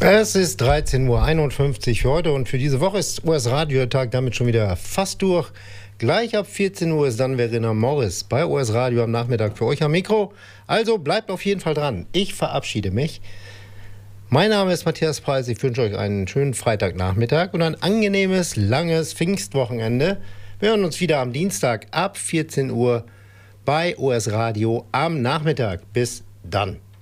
Es ist 13:51 Uhr für heute und für diese Woche ist US-Radio-Tag damit schon wieder fast durch. Gleich ab 14 Uhr ist dann Verena Morris bei US-Radio am Nachmittag für euch am Mikro. Also bleibt auf jeden Fall dran. Ich verabschiede mich. Mein Name ist Matthias Preis. Ich wünsche euch einen schönen Freitagnachmittag und ein angenehmes, langes Pfingstwochenende. Wir hören uns wieder am Dienstag ab 14 Uhr bei US-Radio am Nachmittag. Bis dann.